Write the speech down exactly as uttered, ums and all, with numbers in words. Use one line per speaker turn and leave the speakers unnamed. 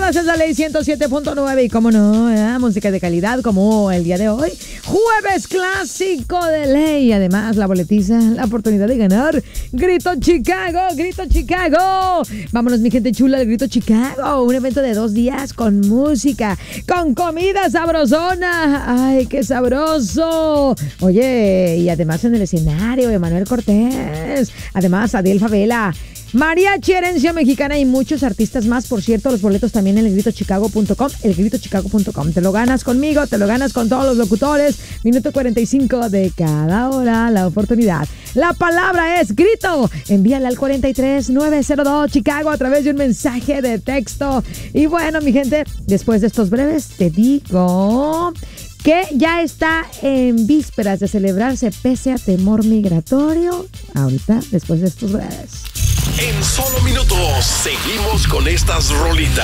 todas, es la ley ciento siete punto nueve y cómo no, ¿eh? Música de calidad como el día de hoy, jueves clásico de ley. Además, la boletiza, la oportunidad de ganar Grito Chicago, Grito Chicago. Vámonos, mi gente chula, del Grito Chicago, un evento de dos días con música, con comida sabrosona. Ay, qué sabroso. Oye, y además en el escenario, Emanuel Cortés, además Adiel Favela, Mariachi Herencia Mexicana y muchos artistas más. Por cierto, los boletos también en el grito chicago punto com, el grito chicago punto com. Te lo ganas conmigo, te lo ganas con todos los locutores. Minuto cuarenta y cinco de cada hora, la oportunidad. La palabra es grito. Envíala al cuatro tres nueve cero dos Chicago a través de un mensaje de texto. Y bueno, mi gente, después de estos breves, te digo que ya está en vísperas de celebrarse pese a temor migratorio. Ahorita, después de estos breves.
En solo minutos, seguimos con estas rolitas.